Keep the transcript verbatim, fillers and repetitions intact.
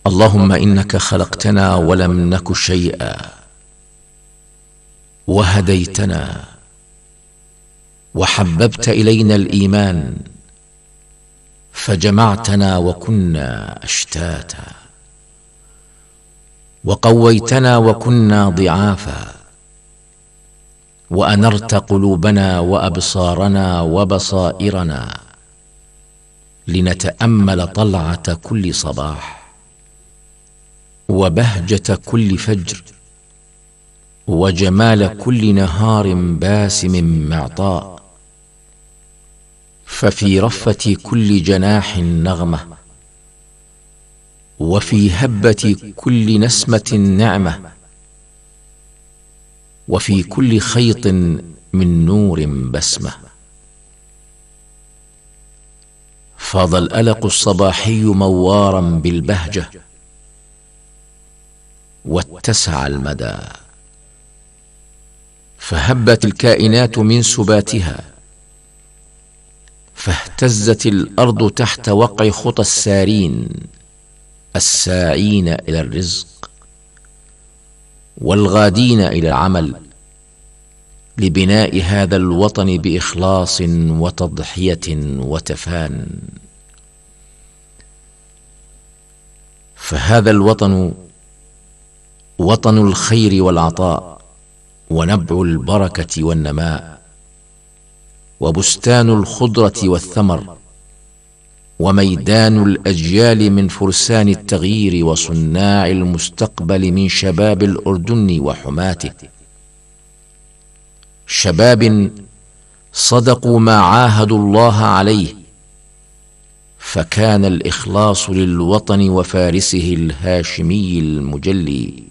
اللهم إنك خلقتنا ولم نك شيئا، وهديتنا، وحببت إلينا الإيمان، فجمعتنا وكنا أشتاتا، وقويتنا وكنا ضعافا، وأنرت قلوبنا وأبصارنا وبصائرنا لنتأمل طلعة كل صباح، وبهجة كل فجر، وجمال كل نهار باسم معطاء. ففي رفة كل جناح نغمة، وفي هبة كل نسمة نعمة، وفي كل خيط من نور بسمة. فاض الألق الصباحي موارا بالبهجة، واتسع المدى، فهبت الكائنات من سباتها، فاهتزت الأرض تحت وقع خطى السارين الساعين إلى الرزق، والغادين إلى العمل لبناء هذا الوطن بإخلاص وتضحية وتفان. فهذا الوطن وطن الخير والعطاء، ونبع البركة والنماء، وبستان الخضرة والثمر، وميدان الأجيال من فرسان التغيير وصناع المستقبل من شباب الأردن وحماته، شباب صدقوا ما عاهدوا الله عليه، فكان الإخلاص للوطن وفارسه الهاشمي المجلي.